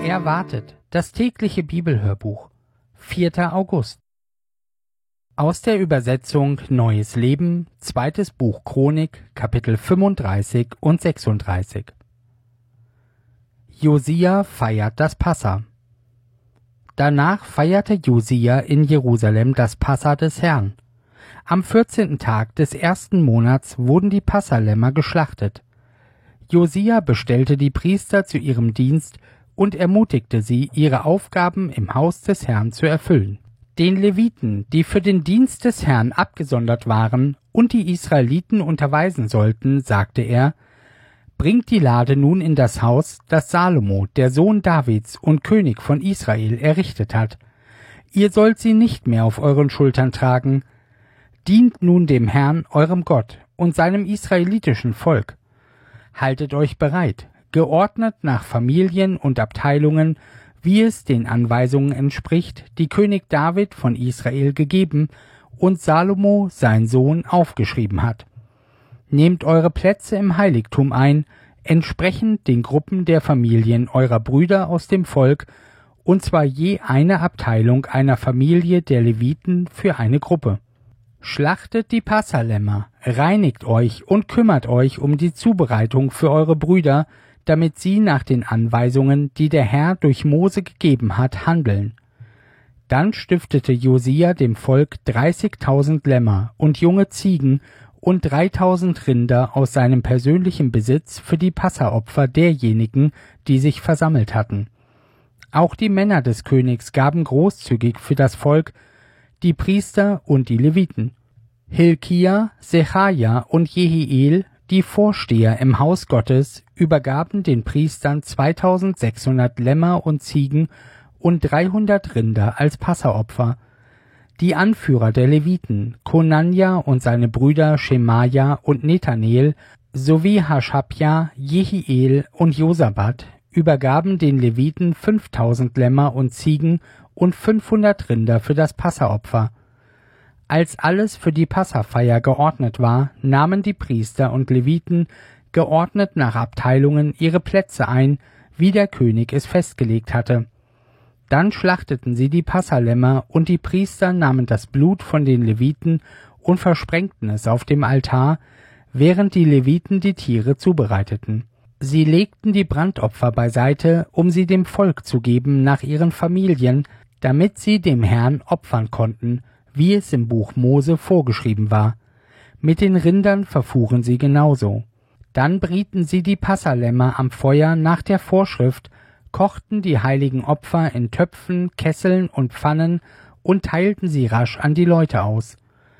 Erwartet, das tägliche Bibelhörbuch, 4. August. Aus der Übersetzung Neues Leben, 2. Buch Chronik, Kapitel 35 und 36. Josia feiert das Passa. Danach feierte Josia in Jerusalem das Passa des Herrn. Am 14. Tag des ersten Monats wurden die Passalämmer geschlachtet. Josia bestellte die Priester zu ihrem Dienst und ermutigte sie, ihre Aufgaben im Haus des Herrn zu erfüllen. Den Leviten, die für den Dienst des Herrn abgesondert waren und die Israeliten unterweisen sollten, sagte er: Bringt die Lade nun in das Haus, das Salomo, der Sohn Davids und König von Israel, errichtet hat. Ihr sollt sie nicht mehr auf euren Schultern tragen. Dient nun dem Herrn, eurem Gott, und seinem israelitischen Volk. Haltet euch bereit, geordnet nach Familien und Abteilungen, wie es den Anweisungen entspricht, die König David von Israel gegeben und Salomo, sein Sohn, aufgeschrieben hat. Nehmt eure Plätze im Heiligtum ein, entsprechend den Gruppen der Familien eurer Brüder aus dem Volk, und zwar je eine Abteilung einer Familie der Leviten für eine Gruppe. Schlachtet die Passalämmer, reinigt euch und kümmert euch um die Zubereitung für eure Brüder, damit sie nach den Anweisungen, die der Herr durch Mose gegeben hat, handeln. Dann stiftete Josia dem Volk 30.000 Lämmer und junge Ziegen und 3.000 Rinder aus seinem persönlichen Besitz für die Passaopfer derjenigen, die sich versammelt hatten. Auch die Männer des Königs gaben großzügig für das Volk, die Priester und die Leviten. Hilkia, Sechaja und Jehiel, die Vorsteher im Haus Gottes, übergaben den Priestern 2.600 Lämmer und Ziegen und 300 Rinder als Passaopfer. Die Anführer der Leviten, Konanja und seine Brüder Schemaja und Nethanel, sowie Haschabja, Jehiel und Josabat, übergaben den Leviten 5.000 Lämmer und Ziegen und 500 Rinder für das Passaopfer. Als alles für die Passafeier geordnet war, nahmen die Priester und Leviten geordnet nach Abteilungen ihre Plätze ein, wie der König es festgelegt hatte. Dann schlachteten sie die Passalämmer und die Priester nahmen das Blut von den Leviten und versprengten es auf dem Altar, während die Leviten die Tiere zubereiteten. Sie legten die Brandopfer beiseite, um sie dem Volk zu geben nach ihren Familien, damit sie dem Herrn opfern konnten, wie es im Buch Mose vorgeschrieben war. Mit den Rindern verfuhren sie genauso. Dann brieten sie die Passalämmer am Feuer nach der Vorschrift, kochten die heiligen Opfer in Töpfen, Kesseln und Pfannen und teilten sie rasch an die Leute aus.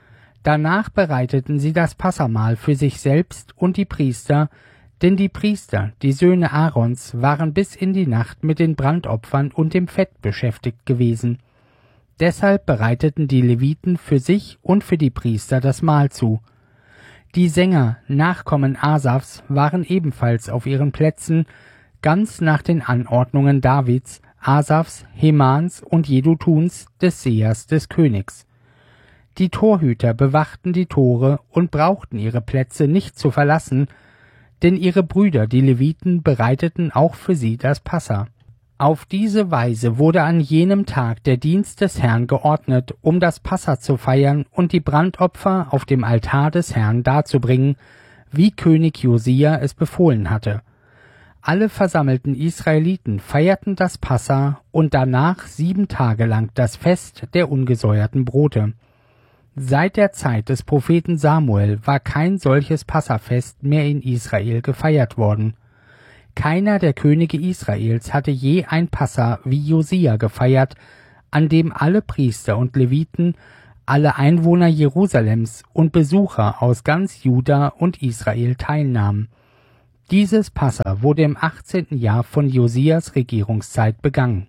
Danach bereiteten sie das Passamahl für sich selbst und die Priester, denn die Priester, die Söhne Aarons, waren bis in die Nacht mit den Brandopfern und dem Fett beschäftigt gewesen. Deshalb bereiteten die Leviten für sich und für die Priester das Mahl zu. Die Sänger, Nachkommen Asafs, waren ebenfalls auf ihren Plätzen, ganz nach den Anordnungen Davids, Asafs, Hemans und Jedutuns, des Sehers des Königs. Die Torhüter bewachten die Tore und brauchten ihre Plätze nicht zu verlassen, denn ihre Brüder, die Leviten, bereiteten auch für sie das Passa. Auf diese Weise wurde an jenem Tag der Dienst des Herrn geordnet, um das Passa zu feiern und die Brandopfer auf dem Altar des Herrn darzubringen, wie König Josia es befohlen hatte. Alle versammelten Israeliten feierten das Passa und danach 7 Tage lang das Fest der ungesäuerten Brote. Seit der Zeit des Propheten Samuel war kein solches Passafest mehr in Israel gefeiert worden. Keiner der Könige Israels hatte je ein Passa wie Josia gefeiert, an dem alle Priester und Leviten, alle Einwohner Jerusalems und Besucher aus ganz Juda und Israel teilnahmen. Dieses Passa wurde im 18. Jahr von Josias Regierungszeit begangen.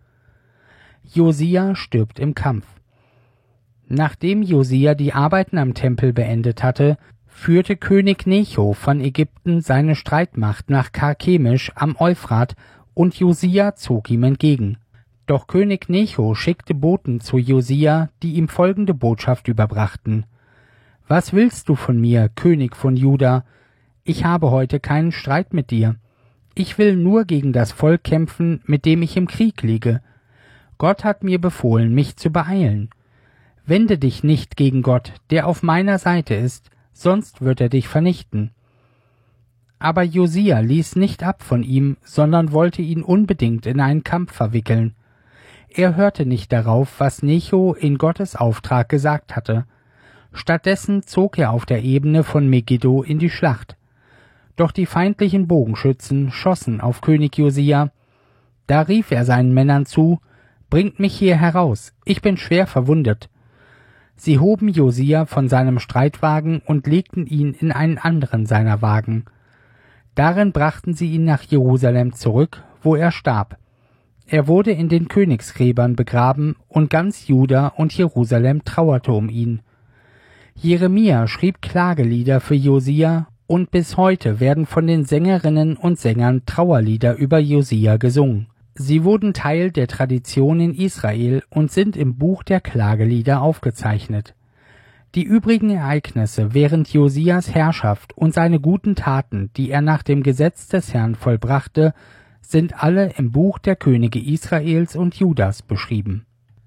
Josia stirbt im Kampf. Nachdem Josia die Arbeiten am Tempel beendet hatte, führte König Necho von Ägypten seine Streitmacht nach Karkemisch am Euphrat und Josia zog ihm entgegen. Doch König Necho schickte Boten zu Josia, die ihm folgende Botschaft überbrachten: Was willst du von mir, König von Juda? Ich habe heute keinen Streit mit dir. Ich will nur gegen das Volk kämpfen, mit dem ich im Krieg liege. Gott hat mir befohlen, mich zu beeilen. Wende dich nicht gegen Gott, der auf meiner Seite ist, sonst wird er dich vernichten. Aber Josia ließ nicht ab von ihm, sondern wollte ihn unbedingt in einen Kampf verwickeln. Er hörte nicht darauf, was Necho in Gottes Auftrag gesagt hatte. Stattdessen zog er auf der Ebene von Megiddo in die Schlacht. Doch die feindlichen Bogenschützen schossen auf König Josia. Da rief er seinen Männern zu: »Bringt mich hier heraus, ich bin schwer verwundet.« Sie hoben Josia von seinem Streitwagen und legten ihn in einen anderen seiner Wagen. Darin brachten sie ihn nach Jerusalem zurück, wo er starb. Er wurde in den Königsgräbern begraben, und ganz Juda und Jerusalem trauerte um ihn. Jeremia schrieb Klagelieder für Josia, und bis heute werden von den Sängerinnen und Sängern Trauerlieder über Josia gesungen. Sie wurden Teil der Tradition in Israel und sind im Buch der Klagelieder aufgezeichnet. Die übrigen Ereignisse während Josias Herrschaft und seine guten Taten, die er nach dem Gesetz des Herrn vollbrachte, sind alle im Buch der Könige Israels und Judas beschrieben.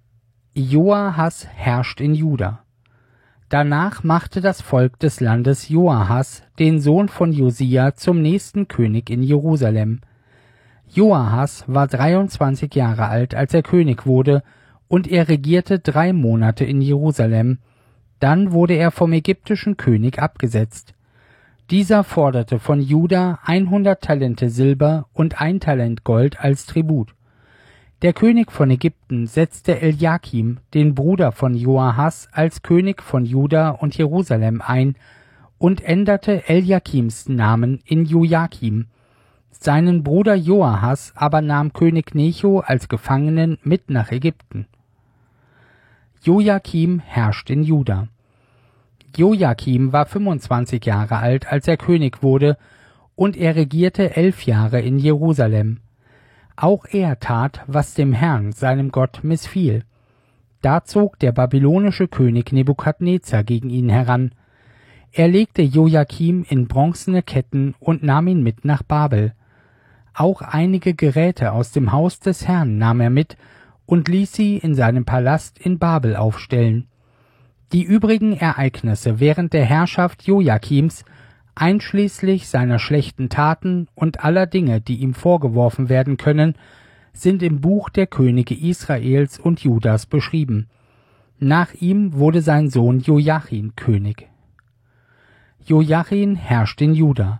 Joahas herrscht in Juda. Danach machte das Volk des Landes Joahas, den Sohn von Josia, zum nächsten König in Jerusalem. Joahas war 23 Jahre alt, als er König wurde, und er regierte 3 Monate in Jerusalem. Dann wurde er vom ägyptischen König abgesetzt. Dieser forderte von Juda 100 Talente Silber und 1 Talent Gold als Tribut. Der König von Ägypten setzte Eliakim, den Bruder von Joahas, als König von Juda und Jerusalem ein und änderte Eliakims Namen in Joachim. Seinen Bruder Joahas aber nahm König Necho als Gefangenen mit nach Ägypten. Joachim herrscht in Juda. Joachim war 25 Jahre alt, als er König wurde, und er regierte 11 Jahre in Jerusalem. Auch er tat, was dem Herrn, seinem Gott, missfiel. Da zog der babylonische König Nebukadnezar gegen ihn heran. Er legte Joachim in bronzene Ketten und nahm ihn mit nach Babel. Auch einige Geräte aus dem Haus des Herrn nahm er mit und ließ sie in seinem Palast in Babel aufstellen. Die übrigen Ereignisse während der Herrschaft Joachims, einschließlich seiner schlechten Taten und aller Dinge, die ihm vorgeworfen werden können, sind im Buch der Könige Israels und Judas beschrieben. Nach ihm wurde sein Sohn Joachim König. Joachim herrscht in Juda.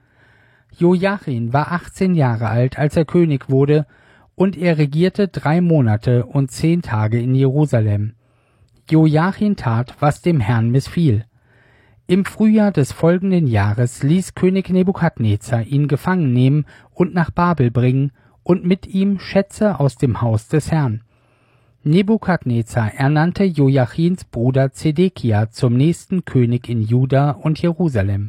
Joachim war 18 Jahre alt, als er König wurde, und er regierte 3 Monate und 10 Tage in Jerusalem. Joachim tat, was dem Herrn missfiel. Im Frühjahr des folgenden Jahres ließ König Nebukadnezar ihn gefangen nehmen und nach Babel bringen und mit ihm Schätze aus dem Haus des Herrn. Nebukadnezar ernannte Joachims Bruder Zedekia zum nächsten König in Juda und Jerusalem.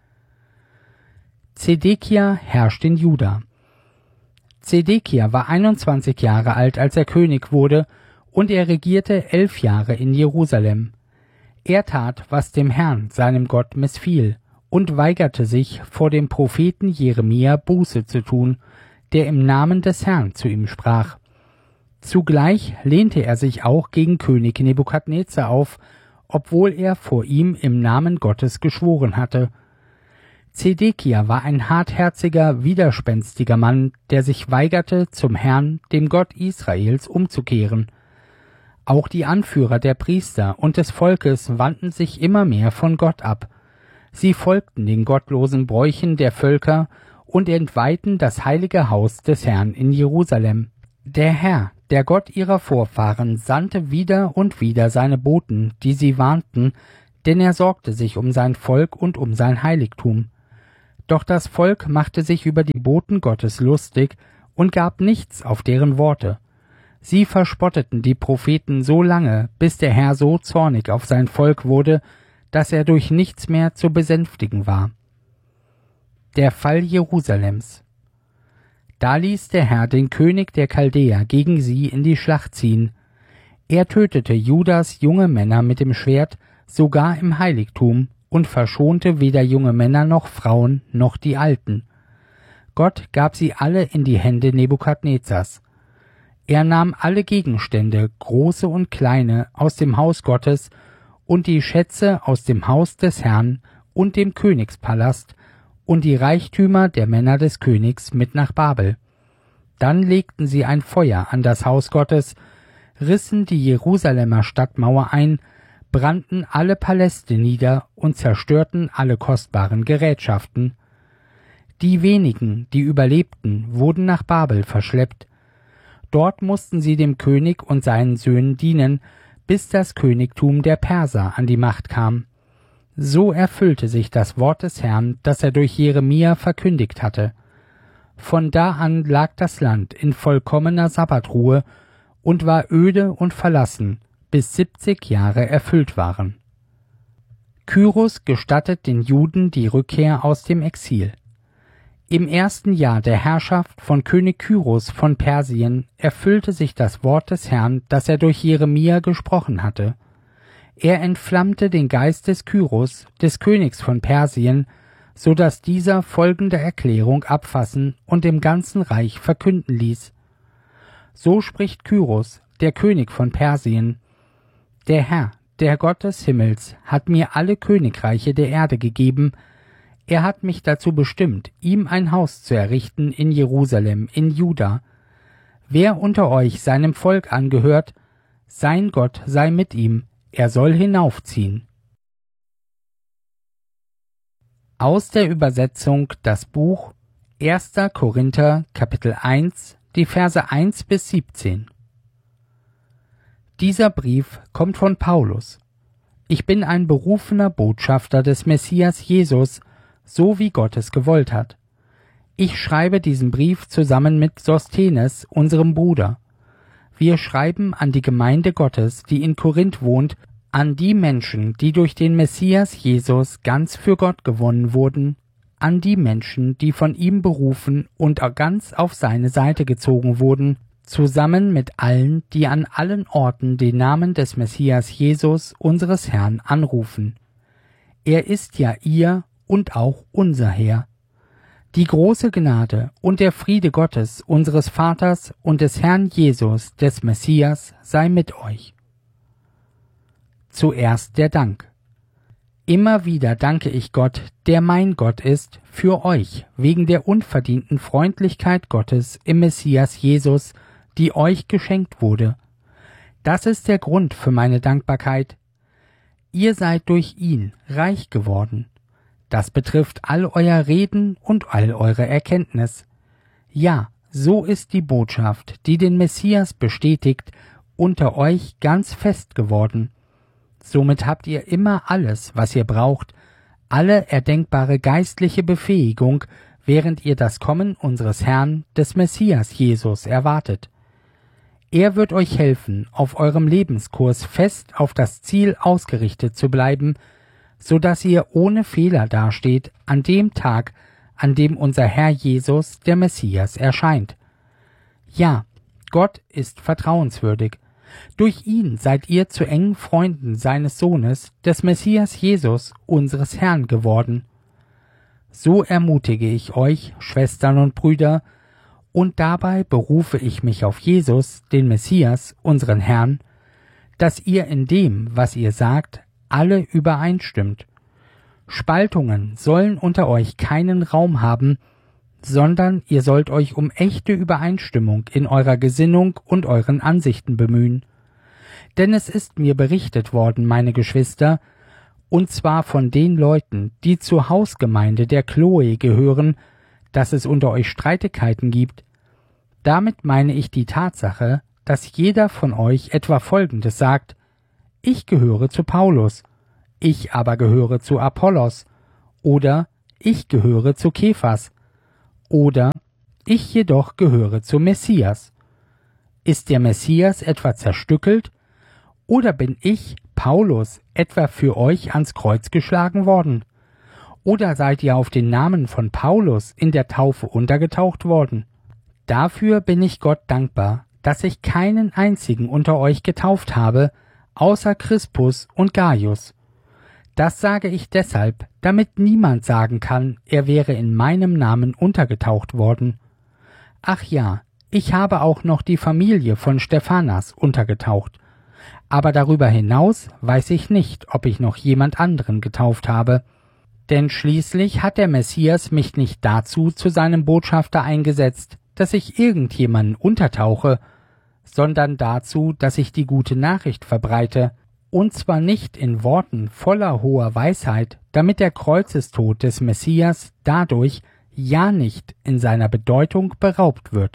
Zedekia herrscht in Juda. Zedekia war 21 Jahre alt, als er König wurde, und er regierte 11 Jahre in Jerusalem. Er tat, was dem Herrn, seinem Gott, missfiel, und weigerte sich, vor dem Propheten Jeremia Buße zu tun, der im Namen des Herrn zu ihm sprach. Zugleich lehnte er sich auch gegen König Nebukadnezar auf, obwohl er vor ihm im Namen Gottes geschworen hatte. Zedekia war ein hartherziger, widerspenstiger Mann, der sich weigerte, zum Herrn, dem Gott Israels, umzukehren. Auch die Anführer der Priester und des Volkes wandten sich immer mehr von Gott ab. Sie folgten den gottlosen Bräuchen der Völker und entweihten das heilige Haus des Herrn in Jerusalem. Der Herr, der Gott ihrer Vorfahren, sandte wieder und wieder seine Boten, die sie warnten, denn er sorgte sich um sein Volk und um sein Heiligtum. Doch das Volk machte sich über die Boten Gottes lustig und gab nichts auf deren Worte. Sie verspotteten die Propheten so lange, bis der Herr so zornig auf sein Volk wurde, dass er durch nichts mehr zu besänftigen war. Der Fall Jerusalems. Da ließ der Herr den König der Chaldäer gegen sie in die Schlacht ziehen. Er tötete Judas junge Männer mit dem Schwert, sogar im Heiligtum, und verschonte weder junge Männer noch Frauen noch die Alten. Gott gab sie alle in die Hände Nebukadnezars. Er nahm alle Gegenstände, große und kleine, aus dem Haus Gottes und die Schätze aus dem Haus des Herrn und dem Königspalast und die Reichtümer der Männer des Königs mit nach Babel. Dann legten sie ein Feuer an das Haus Gottes, rissen die Jerusalemer Stadtmauer ein, brannten alle Paläste nieder und zerstörten alle kostbaren Gerätschaften. Die wenigen, die überlebten, wurden nach Babel verschleppt. Dort mussten sie dem König und seinen Söhnen dienen, bis das Königtum der Perser an die Macht kam. So erfüllte sich das Wort des Herrn, das er durch Jeremia verkündigt hatte. Von da an lag das Land in vollkommener Sabbatruhe und war öde und verlassen, bis 70 Jahre erfüllt waren. Kyros gestattet den Juden die Rückkehr aus dem Exil. Im ersten Jahr der Herrschaft von König Kyros von Persien erfüllte sich das Wort des Herrn, das er durch Jeremia gesprochen hatte. Er entflammte den Geist des Kyros, des Königs von Persien, so dass dieser folgende Erklärung abfassen und im ganzen Reich verkünden ließ. So spricht Kyros, der König von Persien: Der Herr, der Gott des Himmels, hat mir alle Königreiche der Erde gegeben. Er hat mich dazu bestimmt, ihm ein Haus zu errichten in Jerusalem, in Juda. Wer unter euch seinem Volk angehört, sein Gott sei mit ihm, er soll hinaufziehen. Aus der Übersetzung das Buch 1. Korinther, Kapitel 1, die Verse 1 bis 17. Dieser Brief kommt von Paulus. Ich bin ein berufener Botschafter des Messias Jesus, so wie Gott es gewollt hat. Ich schreibe diesen Brief zusammen mit Sosthenes, unserem Bruder. Wir schreiben an die Gemeinde Gottes, die in Korinth wohnt, an die Menschen, die durch den Messias Jesus ganz für Gott gewonnen wurden, an die Menschen, die von ihm berufen und ganz auf seine Seite gezogen wurden, zusammen mit allen, die an allen Orten den Namen des Messias Jesus, unseres Herrn, anrufen. Er ist ja ihr und auch unser Herr. Die große Gnade und der Friede Gottes, unseres Vaters und des Herrn Jesus, des Messias, sei mit euch. Zuerst der Dank. Immer wieder danke ich Gott, der mein Gott ist, für euch, wegen der unverdienten Freundlichkeit Gottes im Messias Jesus, die euch geschenkt wurde. Das ist der Grund für meine Dankbarkeit. Ihr seid durch ihn reich geworden. Das betrifft all euer Reden und all eure Erkenntnis. Ja, so ist die Botschaft, die den Messias bestätigt, unter euch ganz fest geworden. Somit habt ihr immer alles, was ihr braucht, alle erdenkbare geistliche Befähigung, während ihr das Kommen unseres Herrn, des Messias Jesus, erwartet. Er wird euch helfen, auf eurem Lebenskurs fest auf das Ziel ausgerichtet zu bleiben, so dass ihr ohne Fehler dasteht an dem Tag, an dem unser Herr Jesus, der Messias, erscheint. Ja, Gott ist vertrauenswürdig. Durch ihn seid ihr zu engen Freunden seines Sohnes, des Messias Jesus, unseres Herrn, geworden. So ermutige ich euch, Schwestern und Brüder, und dabei berufe ich mich auf Jesus, den Messias, unseren Herrn, dass ihr in dem, was ihr sagt, alle übereinstimmt. Spaltungen sollen unter euch keinen Raum haben, sondern ihr sollt euch um echte Übereinstimmung in eurer Gesinnung und euren Ansichten bemühen. Denn es ist mir berichtet worden, meine Geschwister, und zwar von den Leuten, die zur Hausgemeinde der Chloe gehören, dass es unter euch Streitigkeiten gibt. Damit meine ich die Tatsache, dass jeder von euch etwa Folgendes sagt: Ich gehöre zu Paulus, ich aber gehöre zu Apollos, oder ich gehöre zu Kephas, oder ich jedoch gehöre zu Messias. Ist der Messias etwa zerstückelt, oder bin ich, Paulus, etwa für euch ans Kreuz geschlagen worden? Oder seid ihr auf den Namen von Paulus in der Taufe untergetaucht worden? Dafür bin ich Gott dankbar, dass ich keinen einzigen unter euch getauft habe, außer Crispus und Gaius. Das sage ich deshalb, damit niemand sagen kann, er wäre in meinem Namen untergetaucht worden. Ach ja, ich habe auch noch die Familie von Stephanas untergetaucht. Aber darüber hinaus weiß ich nicht, ob ich noch jemand anderen getauft habe. Denn schließlich hat der Messias mich nicht dazu zu seinem Botschafter eingesetzt, dass ich irgendjemanden untertauche, sondern dazu, dass ich die gute Nachricht verbreite, und zwar nicht in Worten voller hoher Weisheit, damit der Kreuzestod des Messias dadurch ja nicht in seiner Bedeutung beraubt wird.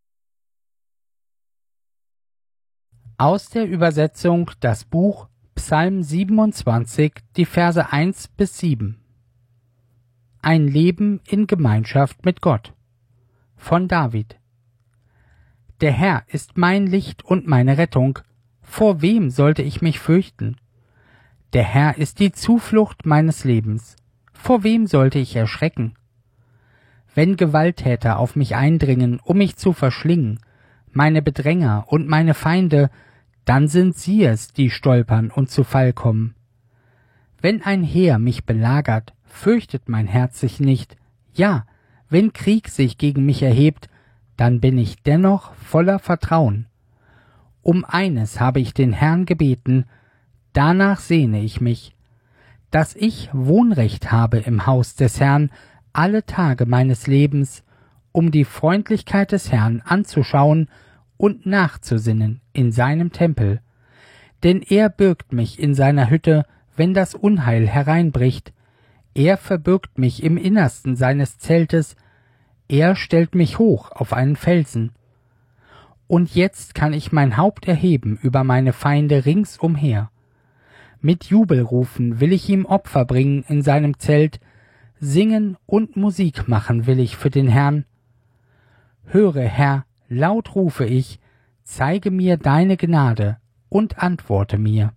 Aus der Übersetzung das Buch Psalm 27, die Verse 1 bis 7. Ein Leben in Gemeinschaft mit Gott. Von David. Der Herr ist mein Licht und meine Rettung. Vor wem sollte ich mich fürchten? Der Herr ist die Zuflucht meines Lebens. Vor wem sollte ich erschrecken? Wenn Gewalttäter auf mich eindringen, um mich zu verschlingen, meine Bedränger und meine Feinde, dann sind sie es, die stolpern und zu Fall kommen. Wenn ein Heer mich belagert, fürchtet mein Herz sich nicht. Ja, wenn Krieg sich gegen mich erhebt, dann bin ich dennoch voller Vertrauen. Um eines habe ich den Herrn gebeten, danach sehne ich mich, dass ich Wohnrecht habe im Haus des Herrn alle Tage meines Lebens, um die Freundlichkeit des Herrn anzuschauen und nachzusinnen in seinem Tempel. Denn er birgt mich in seiner Hütte, wenn das Unheil hereinbricht. Er verbirgt mich im Innersten seines Zeltes. Er stellt mich hoch auf einen Felsen. Und jetzt kann ich mein Haupt erheben über meine Feinde ringsumher. Mit Jubelrufen will ich ihm Opfer bringen in seinem Zelt, singen und Musik machen will ich für den Herrn. Höre, Herr, laut rufe ich, zeige mir deine Gnade und antworte mir.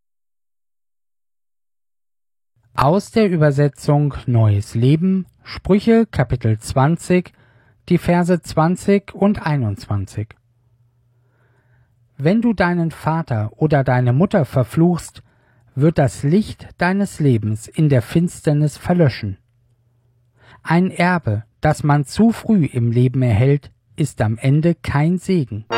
Aus der Übersetzung Neues Leben, Sprüche Kapitel 20, die Verse 20 und 21. Wenn du deinen Vater oder deine Mutter verfluchst, wird das Licht deines Lebens in der Finsternis verlöschen. Ein Erbe, das man zu früh im Leben erhält, ist am Ende kein Segen.